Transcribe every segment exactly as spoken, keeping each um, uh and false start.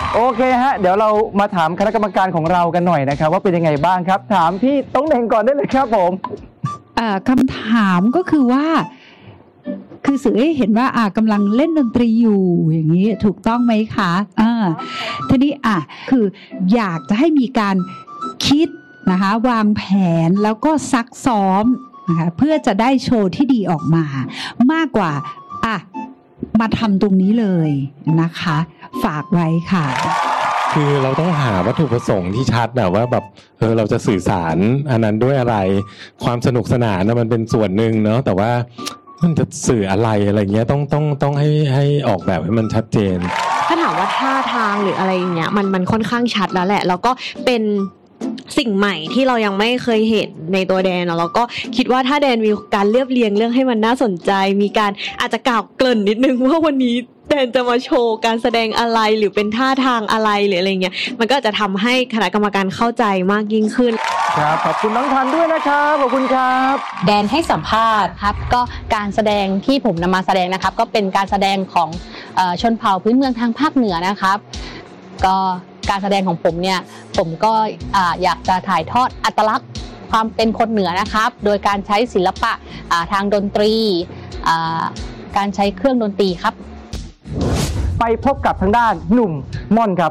โอเคฮะเดี๋ยวเรามาถามคณะกรรมการของเรากันหน่อยนะครับว่าเป็นยังไงบ้างครับถามพี่ต้องเด่งก่อนได้เลยครับผมคำถามก็คือว่าคือสื่อให้เห็นว่าอ่ากำลังเล่นดนตรีอยู่อย่างนี้ถูกต้องไหมคะอ่าทีนี้อ่ะคืออยากจะให้มีการคิดนะคะวางแผนแล้วก็ซักซ้อมนะคะเพื่อจะได้โชว์ที่ดีออกมามากกว่าอ่ะมาทำตรงนี้เลยนะคะฝากไว้ค่ะคือเราต้องหาวัตถุประสงค์ที่ชัดนะว่าแบบเออเราจะสื่อสารอันนั้นด้วยอะไรความสนุกสนานนะมันเป็นส่วนหนึ่งเนาะแต่ว่ามันจะสื่ออะไรอะไรเงี้ยต้องต้องต้องให้ให้ออกแบบให้มันชัดเจนถ้าถามว่าท่าทางหรืออะไรอย่างเงี้ยมันมันค่อนข้างชัดแล้วแหละแล้วก็เป็นสิ่งใหม่ที่เรายังไม่เคยเห็นในตัวแดนเนาะแล้วก็คิดว่าถ้าแดนมีการเรียบเรียงเรื่องให้มันน่าสนใจมีการอาจจะกล่าวเกริ่นนิดนึงว่าวันนี้แดนจะมาโชว์การแสดงอะไรหรือเป็นท่าทางอะไรหรืออะไรเงี้ยมันก็จะทำให้คณะกรรมการเข้าใจมากยิ่งขึ้นครับขอบคุณน้องทันด้วยนะครับขอบคุณครับแดนให้สัมภาษณ์ครับก็การแสดงที่ผมนำมาแสดงนะครับก็เป็นการแสดงของเอ่อชนเผ่าพื้นเมืองทางภาคเหนือนะครับก็การแสดงของผมเนี่ยผมก็อยากจะถ่ายทอดอัตลักษณ์ความเป็นคนเหนือนะครับโดยการใช้ศิลปะทางดนตรีการใช้เครื่องดนตรีครับไปพบกับทางด้านหนุ่มม่อนครับ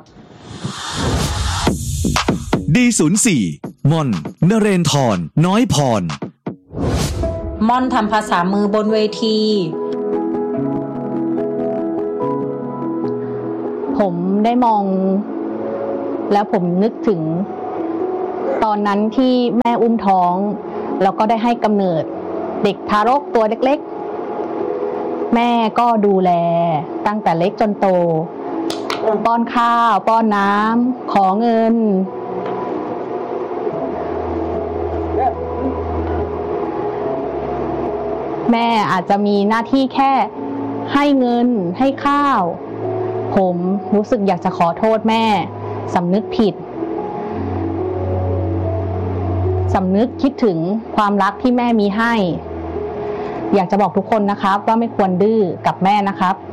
ดี ศูนย์ สี่ ม่อนนเรนทรน้อยพรม่อนทำภาษามือบนเวทีผมได้มองแล้วผมนึกถึงตอนนั้นที่แม่อุ้มท้องแล้วก็ได้ให้กำเนิดเด็กทารกตัวเล็กๆแม่ก็ดูแลตั้งแต่เล็กจนโตป้อนข้าวป้อนน้ำขอเงินแม่อาจจะมีหน้าที่แค่ให้เงินให้ข้าวผมรู้สึกอยากจะขอโทษแม่สำนึกผิดสำนึกคิดถึงความรักที่แม่มีให้อยากจะบอกทุกคนนะครับว่าไม่ควรดื้อกับแม่นะครับ